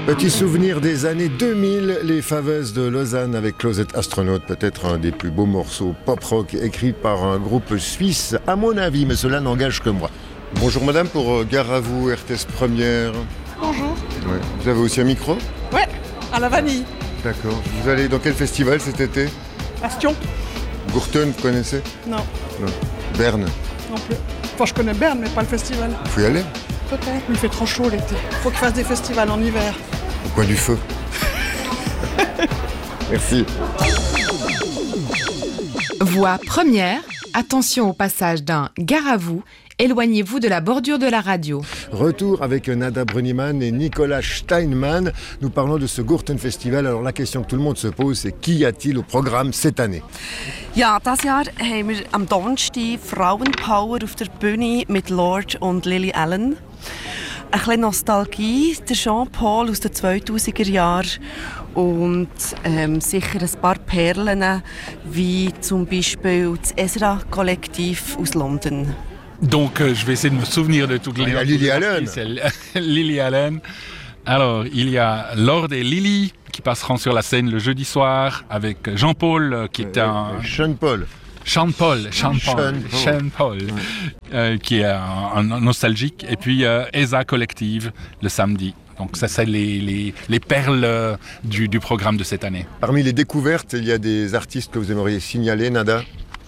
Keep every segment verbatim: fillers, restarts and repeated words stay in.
Petit souvenir des années deux mille, les Faveuses de Lausanne avec Closet Astronaut, peut-être un des plus beaux morceaux pop-rock écrits par un groupe suisse, à mon avis, mais cela n'engage que moi. Bonjour madame, pour euh, Gare à vous, R T S Première. Bonjour. Ouais. Vous avez aussi un micro ? Ouais, à la vanille. D'accord. Vous allez dans quel festival cet été ? Bastion. Gourton, vous connaissez ? Non. Non. Berne ? Non plus. Enfin, je connais Berne, mais pas le festival. Il faut y aller ? Peut-être, mais il fait trop chaud l'été. Faut qu'il fasse des festivals en hiver. Au coin du feu. Merci. Voix première, attention au passage d'un « Gare à vous », éloignez-vous de la bordure de la radio. Retour avec Nada Brunniman et Nicolas Steinmann. Nous parlons de ce Gourton Festival. Alors la question que tout le monde se pose, c'est qui a-t-il au programme cette année ? Ja, dieses Jahr haben wir am Donnerstag Frauenpower auf der Bühne mit Lorde und Lily Allen. Ein bisschen Nostalgie, der Jean-Paul aus den zweitausender Jahren und ähm, sicher ein paar Perlen, wie zum Beispiel das Ezra-Kollektiv aus London. Donc euh, je vais essayer de me souvenir de toutes les... Il y a Lily Allen. Lily Allen. Alors, il y a Lorde et Lily qui passeront sur la scène le jeudi soir avec Jean-Paul euh, qui est euh, un... Sean-Paul. Sean-Paul, Sean-Paul, Sean-Paul, ouais. euh, qui est un, un nostalgique. Et puis euh, Eza Collective le samedi. Donc ça, c'est les, les, les perles du, du programme de cette année. Parmi les découvertes, il y a des artistes que vous aimeriez signaler, Nada ?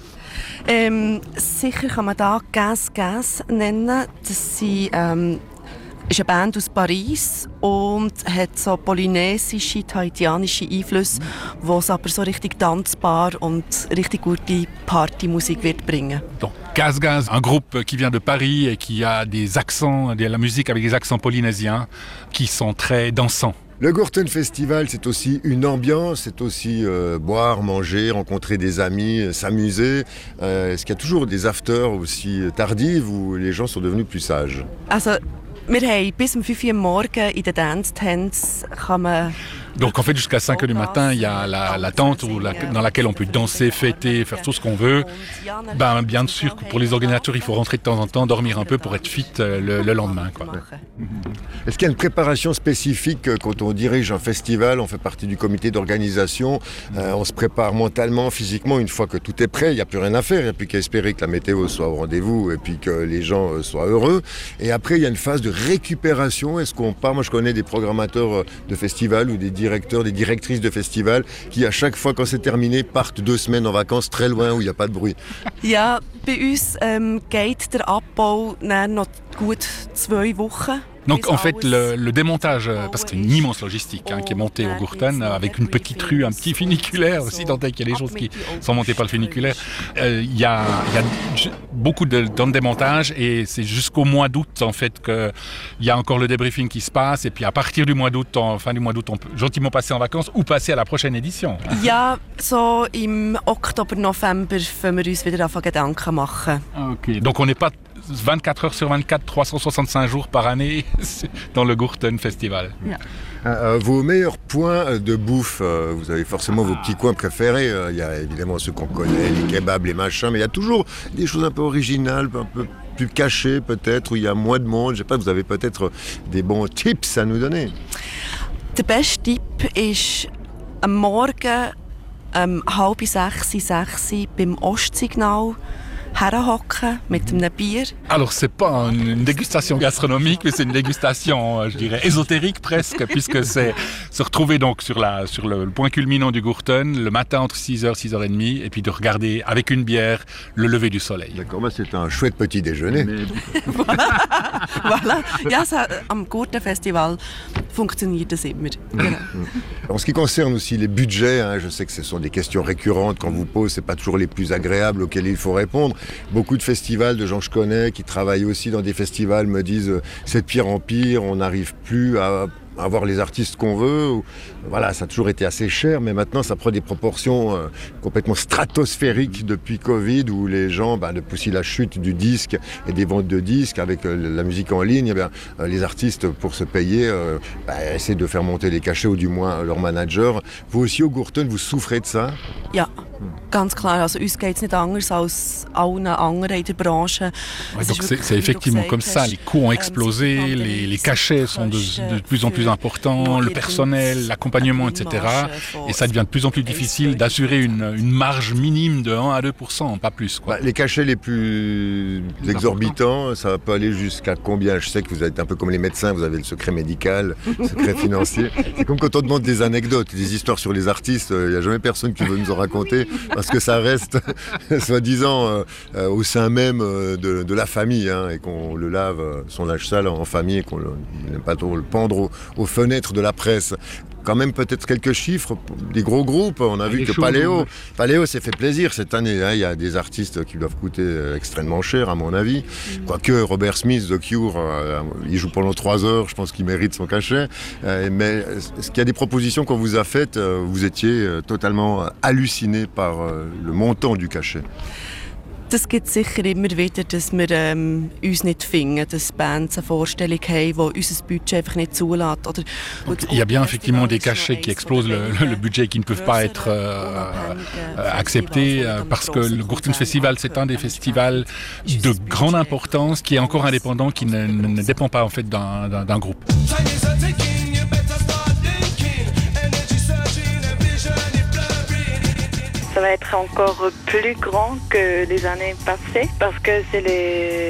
Ähm, sicher kann man da Gas Gas nennen. Das sind, ähm, ist eine Band aus Paris und hat so polynesische, tahitianische Einflüsse, mm. wo es aber so richtig tanzbar und richtig gute Partymusik wird bringen. Donc Gas Gas, un groupe qui vient de Paris et qui a des accents, de la musique avec des accents polynésiens qui sont très dansants. Le Gourton Festival, c'est aussi une ambiance, c'est aussi euh, boire, manger, rencontrer des amis, euh, s'amuser. Euh, est-ce qu'il y a toujours des afters aussi tardives où les gens sont devenus plus sages ? Also, wir haben bis um fünf Uhr morgens in den Dance-Tents kann man... Donc en fait jusqu'à cinq heures du matin, il y a la, la tente où la, dans laquelle on peut danser, fêter, faire tout ce qu'on veut. Ben, bien sûr que pour les organisateurs, il faut rentrer de temps en temps, dormir un peu pour être fit le, le lendemain, quoi. Est-ce qu'il y a une préparation spécifique quand on dirige un festival, on fait partie du comité d'organisation, euh, on se prépare mentalement, physiquement, une fois que tout est prêt, il n'y a plus rien à faire, il n'y a plus qu'à espérer que la météo soit au rendez-vous et puis que les gens soient heureux. Et après, il y a une phase de récupération. Est-ce qu'on part, moi je connais des programmateurs de festivals ou des directeurs, des directrices de festivals qui à chaque fois quand c'est terminé partent deux semaines en vacances très loin où il n'y a pas de bruit. Ja, bei uns ähm, geht der Abbau noch gut zwei Wochen. Donc en fait le, le démontage, parce que c'est une immense logistique hein, qui est montée au Gourton avec une petite rue, un petit funiculaire aussi, tant qu'il y a des choses qui sont montées par le funiculaire. Il euh, y, y a beaucoup de temps de démontage et c'est jusqu'au mois d'août en fait qu'il y a encore le débriefing qui se passe et puis à partir du mois d'août, en fin du mois d'août, on peut gentiment passer en vacances ou passer à la prochaine édition. Ja, so im Oktober, November können wir uns wieder anfangen Gedanken machen. Ok, donc on n'est pas vingt-quatre heures sur vingt-quatre, trois cent soixante-cinq jours par année dans le Gourton Festival. Yeah. Euh, vos meilleurs points de bouffe, euh, vous avez forcément vos petits coins préférés. Il euh, y a évidemment ceux qu'on connaît, les kebabs, les machins, mais il y a toujours des choses un peu originales, un peu plus cachées peut-être, où il y a moins de monde. Je sais pas, vous avez peut-être des bons tips à nous donner. Der beste Tipp ist am Morgen um halb sechs, sechs beim Ostsignal herhocken mit einem Bier. Alors c'est pas une dégustation gastronomique, mais c'est une dégustation, je dirais, ésotérique presque, puisque c'est se retrouver donc sur, la, sur le, le point culminant du Gourton le matin entre six heures, six heures trente, et puis de regarder avec une bière le lever du soleil. D'accord, bah c'est un chouette petit déjeuner. Mais... voilà, voilà. Ja, ça, am Gourton Festival fonctionniert das immer. Genau. En ce qui concerne aussi les budgets, hein, je sais que ce sont des questions récurrentes qu'on vous pose, c'est pas toujours les plus agréables auxquelles il faut répondre. Beaucoup de festivals, de gens que je connais, qui travaillent aussi dans des festivals, me disent euh, c'est de pire en pire, on n'arrive plus à avoir les artistes qu'on veut. Voilà, ça a toujours été assez cher, mais maintenant ça prend des proportions euh, complètement stratosphériques depuis Covid, où les gens, bah, depuis la chute du disque et des ventes de disques avec euh, la musique en ligne, eh bien, euh, les artistes, pour se payer, euh, bah, essaient de faire monter les cachets, ou du moins euh, leur manager. Vous aussi au Gourton, vous souffrez de ça ? Ja, Ganz klar, also uns geht es nicht anders als allen anderen in der Branche. Ouais, donc c'est, c'est effectivement comme ça, les coûts ont explosé, les, les cachets sont de, de plus en plus importants, le personnel, l'accompagnement, et cetera. Et ça devient de plus en plus difficile d'assurer une, une marge minime de un à deux pour cent, pas plus, quoi. Bah, les cachets les plus exorbitants, ça peut aller jusqu'à combien? Je sais que vous êtes un peu comme les médecins, vous avez le secret médical, le secret financier. C'est comme quand on demande des anecdotes, des histoires sur les artistes, il n'y a jamais personne qui veut nous en raconter. Parce que ça reste, soi-disant, euh, euh, au sein même euh, de, de la famille, hein, et qu'on le lave, euh, son linge sale en famille, et qu'on n'aime pas trop le pendre aux, aux fenêtres de la presse. Quand même peut-être quelques chiffres, des gros groupes. On a ah, vu que Paléo, Paléo s'est fait plaisir cette année. Hein. Il y a des artistes qui doivent coûter extrêmement cher, à mon avis. Mm. Quoique Robert Smith, The Cure, euh, il joue pendant trois heures, je pense qu'il mérite son cachet. Euh, mais est-ce qu'il y a des propositions qu'on vous a faites? Vous étiez totalement halluciné par euh, le montant du cachet. Das gibt sicher immer wieder, dass wir ähm, uns nicht finden, dass Bands eine Vorstellung haben, die unser Budget einfach nicht zulässt. Oder, il y a bien effectivement des cachets qui explosent le, le budget, qui ne peuvent pas être euh, acceptés, euh, parce que le Gurten Festival, c'est un des festivals de grande importance, qui est encore indépendant, qui ne, ne dépend pas en fait d'un, d'un, d'un groupe. Ça va être encore plus grand que les années passées parce que c'est les